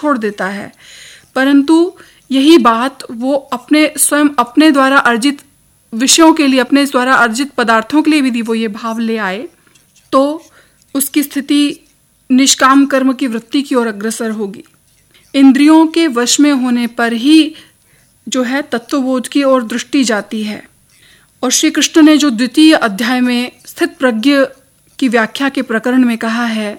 छोड़ देता है, परंतु यही बात वो अपने द्वारा अर्जित विषयों के लिए, अपने द्वारा अर्जित पदार्थों के लिए भी वो ये भाव ले आए, तो उसकी स्थिति निष्काम कर्म की वृत्ति की ओर अग्रसर होगी। इंद्रियों के वश में होने पर ही जो है तत्वबोध की ओर दृष्टि जाती है। और श्री कृष्ण ने जो द्वितीय अध्याय में स्थित प्रज्ञ की व्याख्या के प्रकरण में कहा है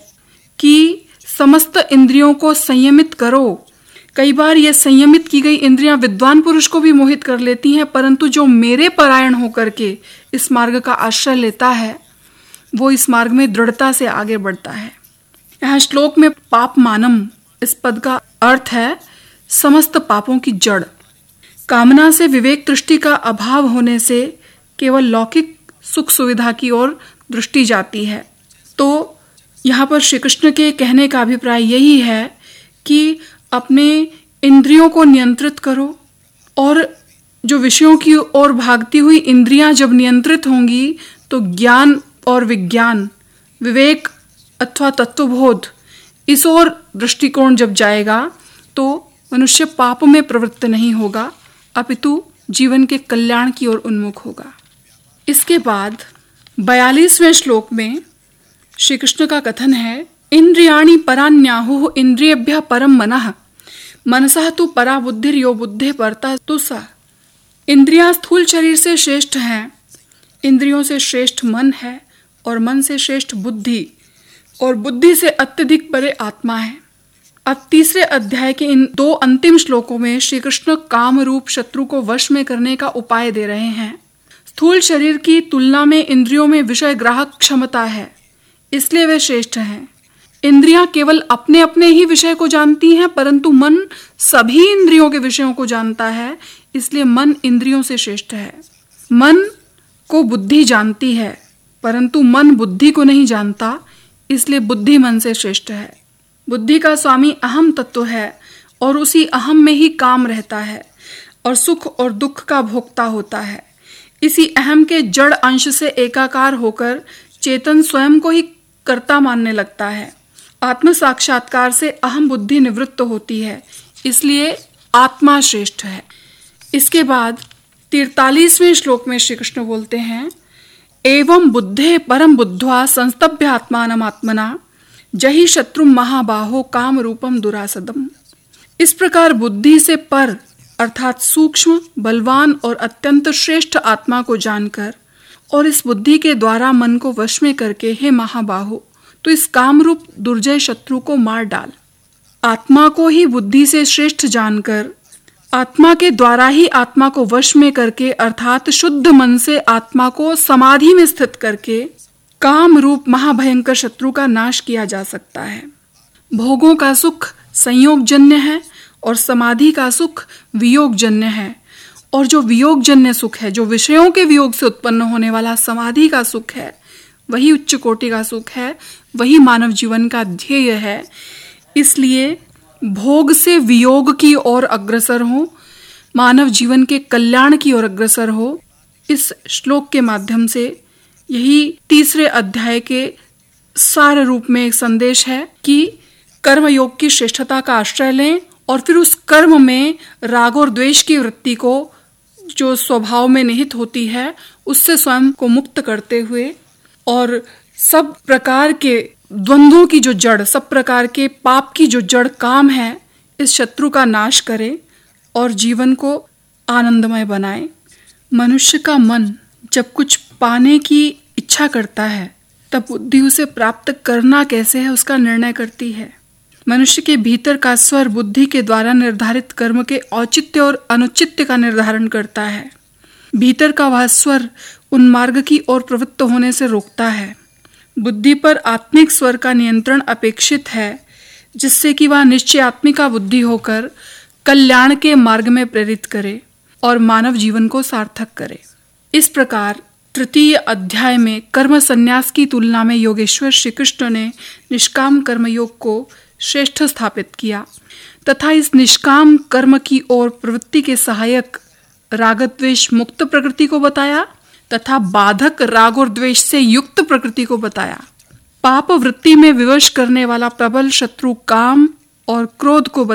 कि समस्त इंद्रियों को संयमित करो। कई बार ये संयमित की गई इंद्रियां विद्वान पुरुष को भी मोहित कर लेती हैं, परंतु जो मेरे परायण होकर के इस मार्ग का आश्रय लेता है वो इस मार्ग में दृढ़ता से आगे बढ़ता है। यहाँ श्लोक में पाप मानम इस पद का अर्थ है समस्त पापों की जड़। कामना से विवेक दृष्टि का अभाव होने से केवल लौकिक सुख सुविधा की ओर दृष्टि जाती है। तो यहाँ पर श्री कृष्ण के कहने का अभिप्राय यही है कि अपने इंद्रियों को नियंत्रित करो, और जो विषयों की ओर भागती हुई इंद्रियां जब नियंत्रित होंगी तो ज्ञान और विज्ञान, विवेक अथवा तत्वबोध, इस ओर दृष्टिकोण जब जाएगा तो मनुष्य पाप में प्रवृत्त नहीं होगा, अपितु जीवन के कल्याण की ओर उन्मुख होगा। इसके बाद 42वें श्लोक में श्री कृष्ण का कथन है, इंद्रियाणि परान्याहुः इंद्रियेभ्यः परम मनः मनसः तु परा बुद्धिर् यो बुद्धे परता तु सा। इंद्रियां स्थूल शरीर से श्रेष्ठ हैं, इंद्रियों से श्रेष्ठ मन है, और मन से श्रेष्ठ बुद्धि, और बुद्धि से अत्यधिक परे आत्मा है। अब तीसरे अध्याय के इन 2 अंतिम श्लोकों में श्री कृष्ण काम रूप शत्रु को वश में करने का उपाय दे रहे हैं। स्थूल शरीर की तुलना में इंद्रियों में विषय ग्राहक क्षमता है, इसलिए वे श्रेष्ठ हैं। इंद्रियां केवल अपने अपने ही विषय को जानती हैं, परंतु मन सभी इंद्रियों के विषयों को जानता है, इसलिए मन इंद्रियों से श्रेष्ठ है। मन को बुद्धि जानती है, परंतु मन बुद्धि को नहीं जानता, इसलिए बुद्धि मन से श्रेष्ठ है। बुद्धि का स्वामी अहम तत्व है, और उसी अहम में ही काम रहता है, और सुख और दुख का भोक्ता होता है। इसी अहम के जड़ अंश से एकाकार होकर चेतन स्वयं को ही कर्ता मानने लगता है। आत्म साक्षात्कार से अहम बुद्धि निवृत्त होती है, इसलिए आत्मा श्रेष्ठ है। इसके बाद 43वें श्लोक में श्री कृष्ण बोलते हैं, एवं बुद्धे परम बुद्ध्वा संस्तभ्य आत्मानम आत्मना जहि शत्रु महाबाहो काम रूपम दुरासदम। इस प्रकार बुद्धि से पर अर्थात सूक्ष्म, बलवान और अत्यंत श्रेष्ठ आत्मा को जानकर और इस बुद्धि के द्वारा मन को वश में करके, हे महाबाहो, तो इस काम रूप दुर्जय शत्रु को मार डाल। आत्मा को ही बुद्धि से श्रेष्ठ जानकर, आत्मा के द्वारा ही आत्मा को वश में करके अर्थात शुद्ध मन से आत्मा को समाधि में स्थित करके काम रूप महाभयंकर शत्रु का नाश किया जा सकता है। भोगों का सुख संयोगजन्य है और समाधि का सुख वियोगजन्य है, और जो वियोगजन्य सुख है, जो विषयों के वियोग से उत्पन्न होने वाला समाधि का सुख है, वही उच्च कोटि का सुख है, वही मानव जीवन का ध्येय है। इसलिए भोग से वियोग की ओर अग्रसर हो, मानव जीवन के कल्याण की ओर अग्रसर हो। इस श्लोक के माध्यम से यही तीसरे अध्याय के सार रूप में एक संदेश है कि कर्म योग की श्रेष्ठता का आश्रय लें, और फिर उस कर्म में राग और द्वेष की वृत्ति को जो स्वभाव में निहित होती है उससे स्वयं को मुक्त करते हुए, और सब प्रकार के द्वंद्वों की जो जड़, सब प्रकार के पाप की जो जड़ काम है, इस शत्रु का नाश करें और जीवन को आनंदमय बनाएं। मनुष्य का मन जब कुछ पाने की इच्छा करता है तब बुद्धि उसे प्राप्त करना कैसे है उसका निर्णय करती है। मनुष्य के भीतर का स्वर बुद्धि के द्वारा निर्धारित कर्म के औचित्य और अनुचित्य का निर्धारण करता है। भीतर का वह स्वर उन मार्ग की ओर प्रवृत्त होने से रोकता है। बुद्धि पर आत्मिक स्वर का नियंत्रण अपेक्षित है, जिससे कि वह निश्चयात्मिका बुद्धि होकर कल्याण के मार्ग में प्रेरित करे और मानव जीवन को सार्थक करे। इस प्रकार तृतीय अध्याय में कर्म संन्यास की तुलना में योगेश्वर श्री कृष्ण ने निष्काम कर्म योग को श्रेष्ठ स्थापित किया तथा इस निष्काम कर्म की ओर प्रवृत्ति के सहायक रागद्वेष मुक्त प्रकृति को बताया तथा बाधक राग और द्वेष से युक्त प्रकृति को बताया। पाप वृत्ति में विवश करने वाला प्रबल शत्रु काम और क्रोध को